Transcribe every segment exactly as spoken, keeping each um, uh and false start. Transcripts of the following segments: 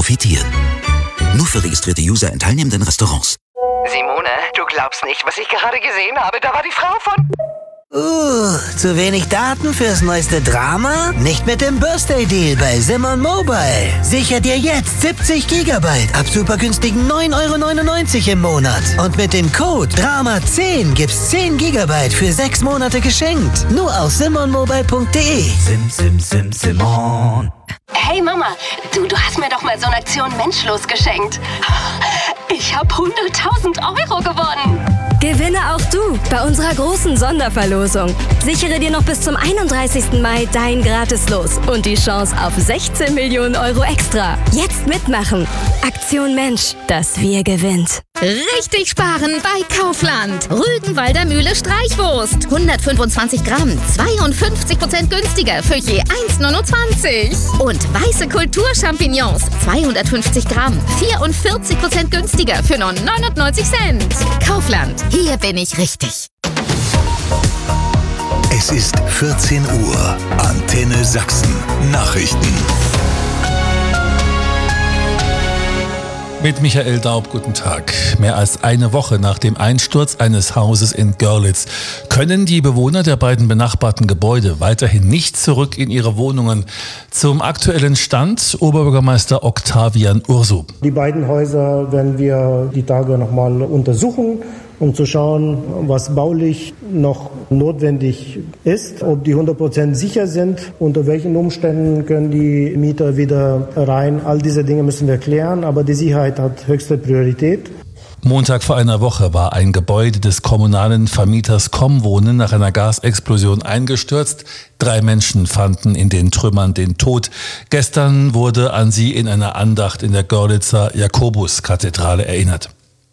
profitieren. Nur für registrierte User in teilnehmenden Restaurants. Simone, du glaubst nicht, was ich gerade gesehen habe. Da war die Frau von... Uh, zu wenig Daten fürs neueste Drama? Nicht mit dem Birthday-Deal bei Simon Mobile. Sicher dir jetzt siebzig Gigabyte ab super günstigen neun Euro neunundneunzig im Monat. Und mit dem Code Drama zehn gibt's zehn Gigabyte für sechs Monate geschenkt. Nur auf simon mobile punkt de. Sim, sim, sim, Simon. Hey Mama, du, du hast mir doch mal so eine Aktion Menschlos geschenkt. Ich habe hunderttausend Euro gewonnen. Gewinne auch du bei unserer großen Sonderverlosung. Sichere dir noch bis zum einunddreißigsten Mai dein Gratis-Los und die Chance auf sechzehn Millionen Euro extra. Jetzt mitmachen. Aktion Mensch, das Wir gewinnt. Richtig sparen bei Kaufland. Rügenwalder Mühle Streichwurst. hundertfünfundzwanzig Gramm, zweiundfünfzig Prozent günstiger für je eins neunundzwanzig. Und weiße Kulturchampignons, zweihundertfünfzig Gramm, vierundvierzig Prozent günstiger für nur neunundneunzig Cent. Kaufland, hier bin ich richtig. Es ist vierzehn Uhr. Antenne Sachsen. Nachrichten. Mit Michael Daub, guten Tag. Mehr als eine Woche nach dem Einsturz eines Hauses in Görlitz können die Bewohner der beiden benachbarten Gebäude weiterhin nicht zurück in ihre Wohnungen. Zum aktuellen Stand Oberbürgermeister Octavian Ursu. Die beiden Häuser werden wir die Tage nochmal untersuchen, um zu schauen, was baulich noch notwendig ist, ob die hundert Prozent sicher sind, unter welchen Umständen können die Mieter wieder rein. All diese Dinge müssen wir klären, aber die Sicherheit hat höchste Priorität. Montag vor einer Woche war ein Gebäude des kommunalen Vermieters Comwohnen nach einer Gasexplosion eingestürzt. Drei Menschen fanden in den Trümmern den Tod. Gestern wurde an sie in einer Andacht in der Görlitzer Jakobuskathedrale erinnert.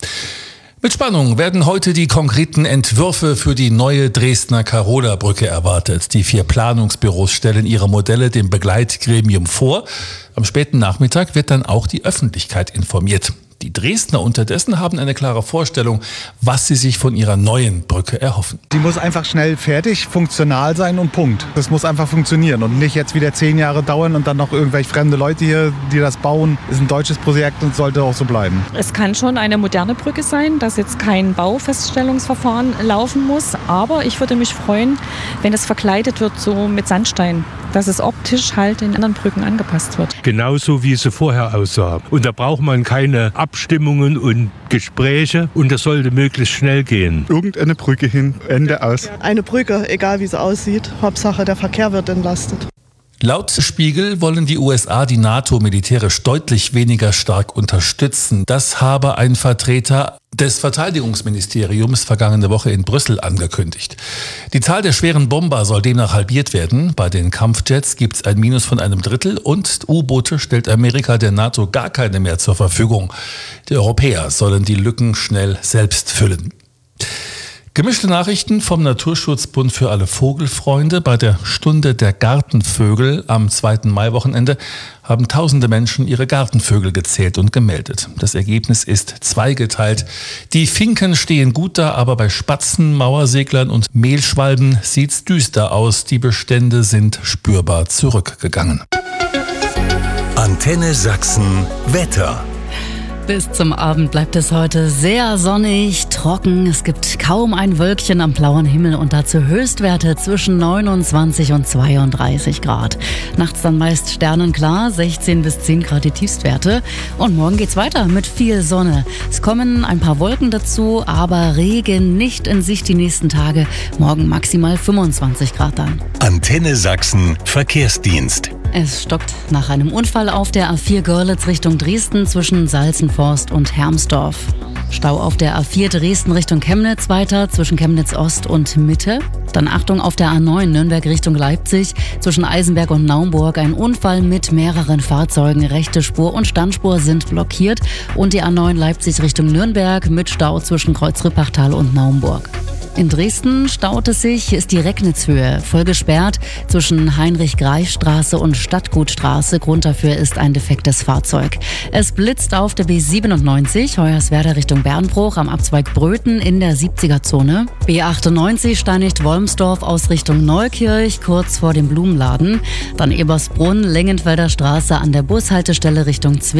Mit Spannung werden heute die konkreten Entwürfe für die neue Dresdner Karola-Brücke erwartet. Die vier Planungsbüros stellen ihre Modelle dem Begleitgremium vor. Am späten Nachmittag wird dann auch die Öffentlichkeit informiert. Die Dresdner unterdessen haben eine klare Vorstellung, was sie sich von ihrer neuen Brücke erhoffen. Die muss einfach schnell fertig, funktional sein und Punkt. Das muss einfach funktionieren und nicht jetzt wieder zehn Jahre dauern und dann noch irgendwelche fremde Leute hier, die das bauen. Ist ein deutsches Projekt und sollte auch so bleiben. Es kann schon eine moderne Brücke sein, dass jetzt kein Baufeststellungsverfahren laufen muss. Aber ich würde mich freuen, wenn es verkleidet wird so mit Sandstein, dass es optisch halt in anderen Brücken angepasst wird. Genauso wie sie vorher aussah. Und da braucht man keine Abstimmungen und Gespräche und das sollte möglichst schnell gehen. Irgendeine Brücke hin, Ende aus. Eine Brücke, egal wie sie aussieht. Hauptsache der Verkehr wird entlastet. Laut Spiegel wollen die U S A die NATO militärisch deutlich weniger stark unterstützen. Das habe ein Vertreter des Verteidigungsministeriums vergangene Woche in Brüssel angekündigt. Die Zahl der schweren Bomber soll demnach halbiert werden. Bei den Kampfjets gibt es ein Minus von einem Drittel und U-Boote stellt Amerika der NATO gar keine mehr zur Verfügung. Die Europäer sollen die Lücken schnell selbst füllen. Gemischte Nachrichten vom Naturschutzbund für alle Vogelfreunde. Bei der Stunde der Gartenvögel am zweiten Mai-Wochenende haben tausende Menschen ihre Gartenvögel gezählt und gemeldet. Das Ergebnis ist zweigeteilt. Die Finken stehen gut da, aber bei Spatzen, Mauerseglern und Mehlschwalben sieht's düster aus. Die Bestände sind spürbar zurückgegangen. Antenne Sachsen Wetter. Bis zum Abend bleibt es heute sehr sonnig, trocken. Es gibt kaum ein Wölkchen am blauen Himmel und dazu Höchstwerte zwischen neunundzwanzig und zweiunddreißig Grad. Nachts dann meist sternenklar, sechzehn bis zehn Grad die Tiefstwerte. Und morgen geht's weiter mit viel Sonne. Es kommen ein paar Wolken dazu, aber Regen nicht in Sicht die nächsten Tage. Morgen maximal fünfundzwanzig Grad dann. Antenne Sachsen Verkehrsdienst. Es stockt nach einem Unfall auf der A vier Görlitz Richtung Dresden zwischen Salzenforst und Hermsdorf. Stau auf der A vier Dresden Richtung Chemnitz weiter zwischen Chemnitz Ost und Mitte. Dann Achtung auf der A neun Nürnberg Richtung Leipzig zwischen Eisenberg und Naumburg. Ein Unfall mit mehreren Fahrzeugen. Rechte Spur und Standspur sind blockiert. Und die A neun Leipzig Richtung Nürnberg mit Stau zwischen Kreuz-Rippachtal und Naumburg. In Dresden staut es sich, ist die Recknitzhöhe voll gesperrt zwischen Heinrich-Greich-Straße und Stadtgutstraße. Grund dafür ist ein defektes Fahrzeug. Es blitzt auf der B siebenundneunzig, Hoyerswerda Richtung Bernbruch am Abzweig Bröthen in der siebziger-Zone. B achtundneunzig Steinigt-Wolmsdorf aus Richtung Neukirch, kurz vor dem Blumenladen. Dann Ebersbrunn, Lengenfelder Straße an der Bushaltestelle Richtung Zwickau.